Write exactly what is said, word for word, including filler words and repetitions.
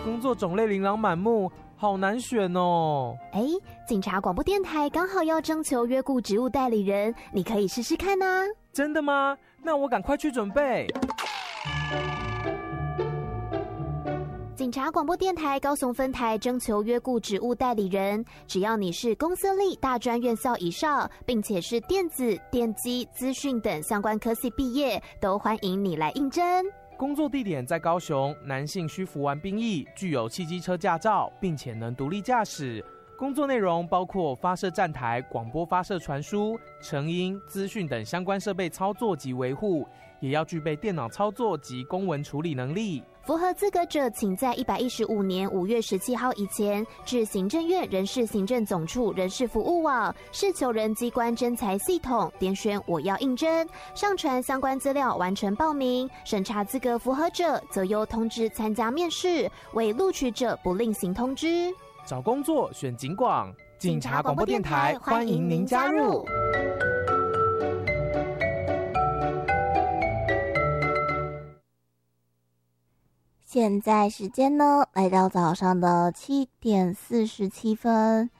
工作种类琳琅满目，好难选哦。 哎，警察广播电台刚好要征求约雇职务代理人，你可以试试看啊。 真的吗？那我赶快去准备。 警察广播电台高雄分台征求约雇职务代理人，只要你是公私立大专院校以上，并且是电子、电机、资讯等相关科系毕业，都欢迎你来应征。 工作地点在高雄，男性需服完兵役，具有汽机车驾照，并且能独立驾驶。工作内容包括发射站台、广播发射传输、成音、资讯等相关设备操作及维护，也要具备电脑操作及公文处理能力。 符合资格者，请在一百一十五年五月十七号以前至行政院人事行政总处人事服务网事求人机关征才系统点选我要应征，上传相关资料完成报名，审查资格符合者则由通知参加面试，未录取者不另行通知。 找工作选警广，警察广播电台欢迎您加入。 现在时间呢，来到早上的七点四十七分。